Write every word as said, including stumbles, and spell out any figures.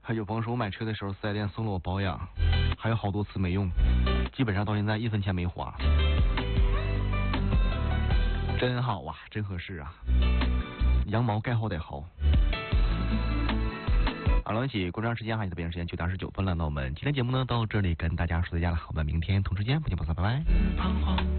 还有朋友说我买车的时候四 S 店送了我保养，还有好多次没用，基本上到现在一分钱没花。真好啊，真合适啊，羊毛盖好得好。好了，一起过这段时间，还有的北京时间九点二十九分了。那我们今天节目呢到这里跟大家说再见了，我们明天同时间不见不散，拜拜。